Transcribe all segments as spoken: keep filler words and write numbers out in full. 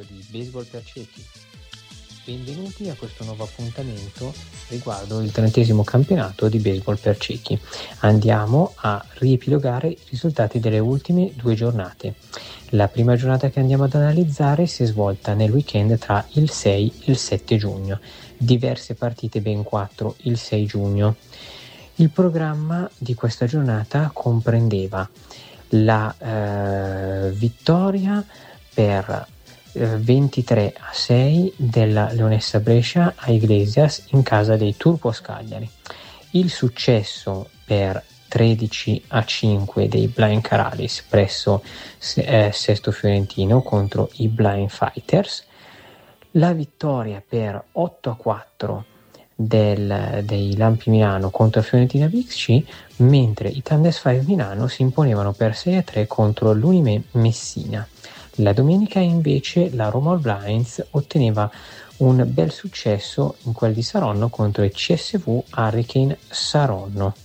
di Baseball per ciechi. Benvenuti a questo nuovo appuntamento riguardo il trentesimo campionato di Baseball per ciechi. Andiamo a riepilogare i risultati delle ultime due giornate. La prima giornata che andiamo ad analizzare si è svolta nel weekend tra il sei e il sette giugno. Diverse partite, ben quattro il sei giugno. Il programma di questa giornata comprendeva la eh, vittoria per ventitré a sei della Leonessa Brescia a Iglesias in casa dei Turpos Cagliari, il successo per tredici a cinque dei Blind Caralis presso eh, Sesto Fiorentino contro i Blind Fighters, la vittoria per otto a quattro del, dei Lampi Milano contro Fiorentina B X C, mentre i Thunders cinque Milano si imponevano per sei a tre contro l'Unime Messina. La domenica invece la Roma All Blinds otteneva un bel successo in quel di Saronno contro il C S V Hurricane Saronno.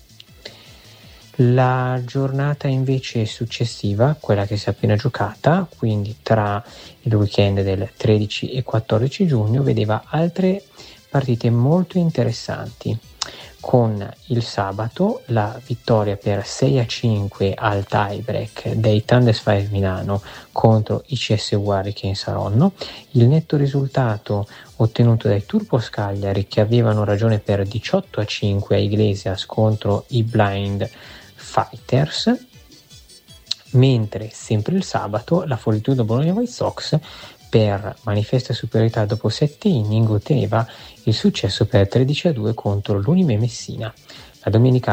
La giornata invece successiva, quella che si è appena giocata, quindi tra il weekend del tredici e quattordici giugno, vedeva altre partite molto interessanti, con il sabato la vittoria per sei a cinque al tiebreak dei Thunders cinque Milano contro i C S V Hurricane Saronno, il netto risultato ottenuto dai Turpos Cagliari, che avevano ragione per diciotto a cinque a Iglesias contro i Blind Fighters, mentre sempre il sabato la Fortitudo Bologna White Sox, per manifesta superiorità dopo sette inning, otteneva il successo per tredici a due contro l'Unime Messina. La domenica